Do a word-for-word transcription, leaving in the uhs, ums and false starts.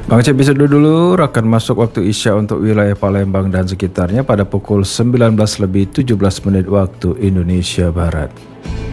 Bang Cep bisa dulu akan masuk waktu Isya untuk wilayah Palembang dan sekitarnya pada pukul sembilan belas lebih tujuh belas menit waktu Indonesia Barat.